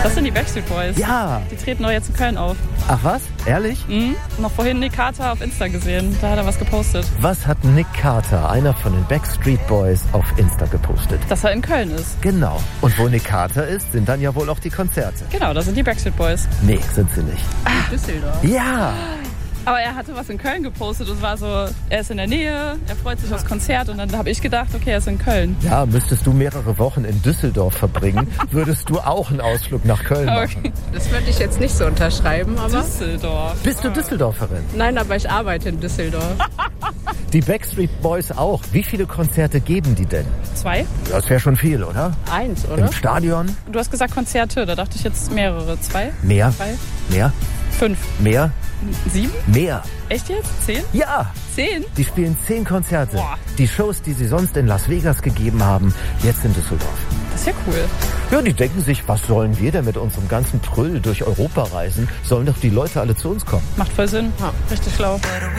Das sind die Backstreet Boys. Ja. Die treten doch jetzt in Köln auf. Ach was? Ehrlich? Mhm. Noch vorhin Nick Carter auf Insta gesehen. Da hat er was gepostet. Was hat Nick Carter, einer von den Backstreet Boys, auf Insta gepostet? Dass er in Köln ist. Genau. Und wo Nick Carter ist, sind dann ja wohl auch die Konzerte. Genau, das sind die Backstreet Boys. Nee, sind sie nicht. Düsseldorf. Ja. Aber er hatte was in Köln gepostet und es war so, er ist in der Nähe, er freut sich aufs Konzert und dann habe ich gedacht, okay, er ist in Köln. Ja, müsstest du mehrere Wochen in Düsseldorf verbringen, würdest du auch einen Ausflug nach Köln machen. Okay. Das würde ich jetzt nicht so unterschreiben, aber... Düsseldorf. Bist du Düsseldorferin? Nein, aber ich arbeite in Düsseldorf. Die Backstreet Boys auch. Wie viele Konzerte geben die denn? 2? Das wäre schon viel, oder? 1, oder? Im Stadion? Du hast gesagt Konzerte, da dachte ich jetzt mehrere. 2? Mehr? 3? Mehr? 5? Mehr? 7? Mehr? Echt jetzt? 10? Ja! 10? Die spielen 10 Konzerte. Boah. Die Shows, die sie sonst in Las Vegas gegeben haben, jetzt in Düsseldorf. Das ist ja cool. Ja, die denken sich, was sollen wir denn mit unserem ganzen Prüll durch Europa reisen? Sollen doch die Leute alle zu uns kommen. Macht voll Sinn. Ja, richtig schlau.